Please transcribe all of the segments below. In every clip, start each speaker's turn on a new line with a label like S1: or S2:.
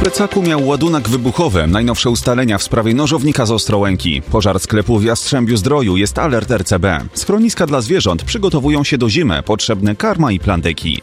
S1: plecaku miał ładunek wybuchowy. Najnowsze ustalenia w sprawie nożownika z Ostrołęki. Pożar sklepu w Jastrzębiu-Zdroju, jest alert RCB. Schroniska dla zwierząt przygotowują się do zimy. Potrzebne karma i plantyki.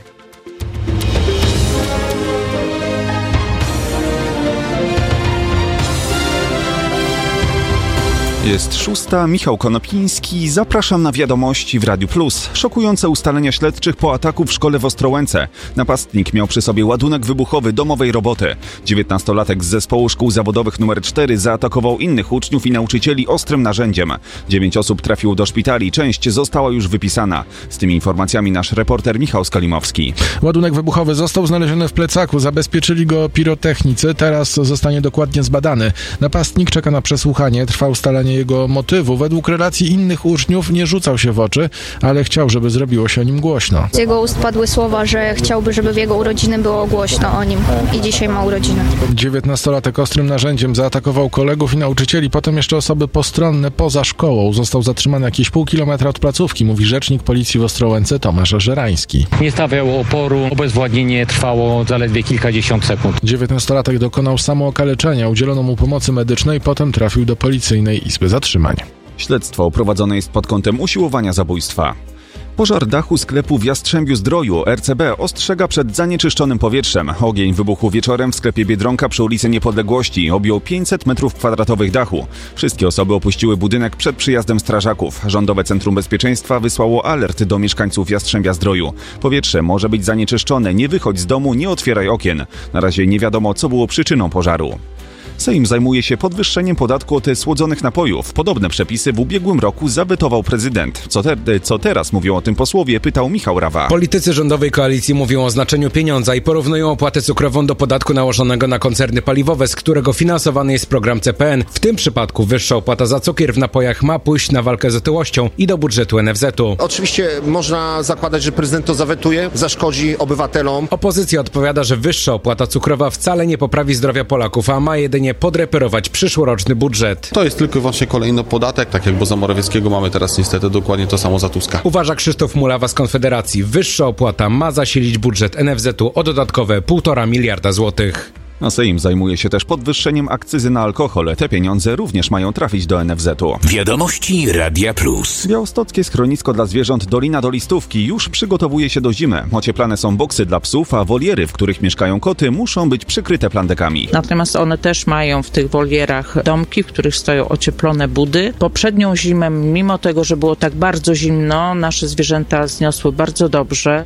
S1: Jest 6. Michał Konopiński. Zapraszam na wiadomości w Radiu Plus. Szokujące ustalenia śledczych po ataku w szkole w Ostrołęce. Napastnik miał przy sobie ładunek wybuchowy domowej roboty. 19-latek z zespołu szkół zawodowych nr 4 zaatakował innych uczniów i nauczycieli ostrym narzędziem. 9 osób trafiło do szpitali, część została już wypisana. Z tymi informacjami nasz reporter Michał Skalimowski.
S2: Ładunek wybuchowy został znaleziony w plecaku. Zabezpieczyli go pirotechnicy. Teraz zostanie dokładnie zbadany. Napastnik czeka na przesłuchanie. Trwa ustalenie jego motywu. Według relacji innych uczniów nie rzucał się w oczy, ale chciał, żeby zrobiło się o nim głośno.
S3: Z jego ust padły słowa, że chciałby, żeby w jego urodziny było głośno o nim i dzisiaj ma urodziny.
S2: 19-latek ostrym narzędziem zaatakował kolegów i nauczycieli, potem jeszcze osoby postronne poza szkołą. Został zatrzymany jakieś pół kilometra od placówki, mówi rzecznik policji w Ostrołęce Tomasz Żerański.
S4: Nie stawiał oporu, obezwładnienie trwało zaledwie kilkadziesiąt sekund.
S2: 19-latek dokonał samookaleczenia, udzielono mu pomocy medycznej, potem trafił do policyjnej izby zatrzymań.
S1: Śledztwo prowadzone jest pod kątem usiłowania zabójstwa. Pożar dachu sklepu w Jastrzębiu-Zdroju. RCB ostrzega przed zanieczyszczonym powietrzem. Ogień wybuchł wieczorem w sklepie Biedronka przy ulicy Niepodległości. Objął 500 m2 dachu. Wszystkie osoby opuściły budynek przed przyjazdem strażaków. Rządowe Centrum Bezpieczeństwa wysłało alert do mieszkańców Jastrzębia-Zdroju. Powietrze może być zanieczyszczone. Nie wychodź z domu, nie otwieraj okien. Na razie nie wiadomo, co było przyczyną pożaru. Sejm zajmuje się podwyższeniem podatku od słodzonych napojów. Podobne przepisy w ubiegłym roku zawetował prezydent. Co teraz mówią o tym posłowie, pytał Michał Rawa.
S5: Politycy rządowej koalicji mówią o znaczeniu pieniądza i porównują opłatę cukrową do podatku nałożonego na koncerny paliwowe, z którego finansowany jest program CPN. W tym przypadku wyższa opłata za cukier w napojach ma pójść na walkę z otyłością i do budżetu NFZ-u.
S6: Oczywiście można zakładać, że prezydent to zawetuje, zaszkodzi obywatelom.
S5: Opozycja odpowiada, że wyższa opłata cukrowa wcale nie poprawi zdrowia Polaków, a ma jedynie podreperować przyszłoroczny budżet.
S7: To jest tylko i wyłącznie kolejny podatek, tak jak za Morawieckiego mamy teraz niestety dokładnie to samo za Tuska.
S5: Uważa Krzysztof Mulawa z Konfederacji. Wyższa opłata ma zasilić budżet NFZ-u o dodatkowe 1,5 miliarda złotych.
S1: A Sejm zajmuje się też podwyższeniem akcyzy na alkohol. Te pieniądze również mają trafić do NFZ-u.
S8: Wiadomości Radia Plus.
S1: Białostockie schronisko dla zwierząt Dolina Dolistówki już przygotowuje się do zimy. Ocieplane są boksy dla psów, a woliery, w których mieszkają koty, muszą być przykryte plandekami.
S9: Natomiast one też mają w tych wolierach domki, w których stoją ocieplone budy. Poprzednią zimę, mimo tego, że było tak bardzo zimno, nasze zwierzęta zniosły bardzo dobrze.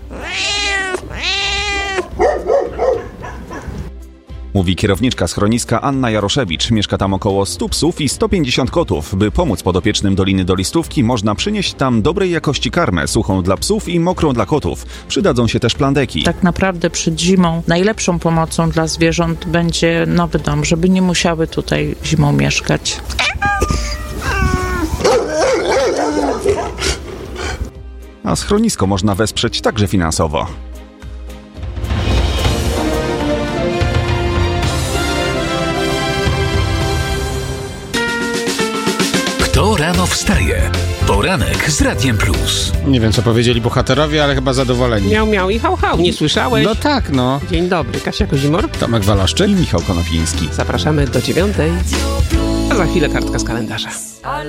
S1: Mówi kierowniczka schroniska Anna Jaroszewicz. Mieszka tam około 100 psów i 150 kotów. By pomóc podopiecznym Doliny Dolistówki, można przynieść tam dobrej jakości karmę, suchą dla psów i mokrą dla kotów. Przydadzą się też plandeki.
S9: Tak naprawdę przed zimą najlepszą pomocą dla zwierząt będzie nowy dom, żeby nie musiały tutaj zimą mieszkać.
S1: A schronisko można wesprzeć także finansowo.
S8: Kto rano wstaje? Poranek z Radiem Plus.
S10: Nie wiem, co powiedzieli bohaterowie, ale chyba zadowoleni.
S11: Miał, miał i hał, hał. Nie słyszałeś?
S10: No tak, no.
S11: Dzień dobry, Kasia Kozimor,
S10: Tomek Waloszczyk
S1: i Michał Konopiński.
S11: Zapraszamy do 9:00. A za chwilę kartka z kalendarza.